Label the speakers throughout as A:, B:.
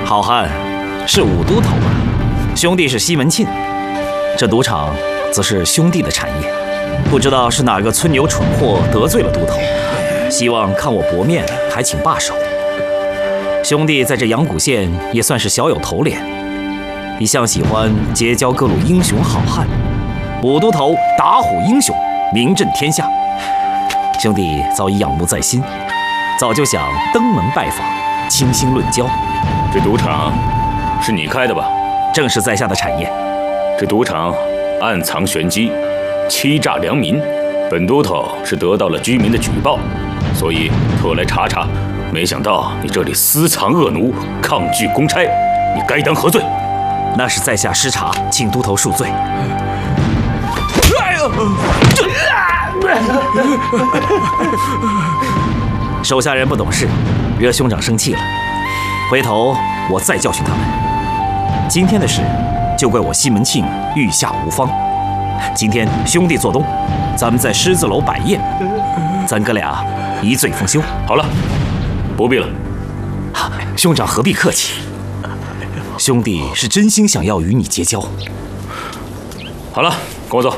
A: 好汉是武都头啊，兄弟是西门庆，这赌场则是兄弟的产业。不知道是哪个村牛蠢货得罪了都头，希望看我薄面还请罢手。兄弟在这阳谷县也算是小有头脸，一向喜欢结交各路英雄好汉，武都头打虎英雄，名震天下。兄弟早已仰慕在心，早就想登门拜访，倾心论交。
B: 这赌场是你开的吧？
A: 正是在下的产业。
B: 这赌场暗藏玄机，欺诈良民。本都头是得到了居民的举报，所以特来查查。没想到你这里私藏恶奴，抗拒公差，你该当何罪？
A: 那是在下失察，请都头恕罪。手下人不懂事，惹兄长生气了。回头我再教训他们。今天的事就怪我西门庆御下无方。今天兄弟做东，咱们在狮子楼摆宴，咱哥俩一醉方休。
B: 好了，不必了。
A: 兄长何必客气？兄弟是真心想要与你结交。
B: 好了，跟我走。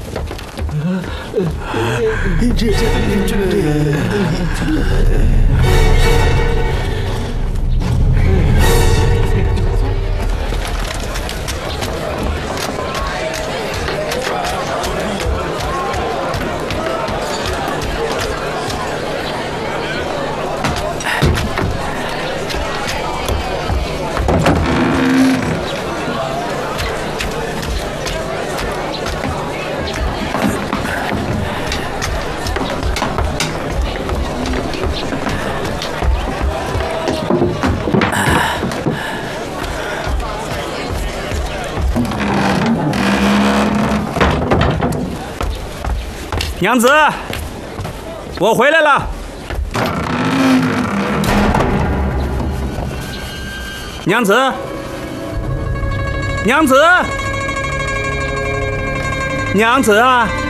C: 娘子，我回来了。娘子，娘子，娘子啊！